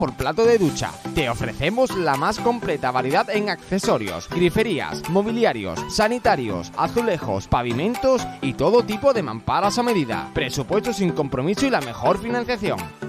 por plato de ducha. Te ofrecemos la más completa variedad en accesorios, griferías, mobiliarios, sanitarios, azulejos, pavimentos y todo tipo de mamparas a medida. Presupuesto sin compromiso y la mejor financiación.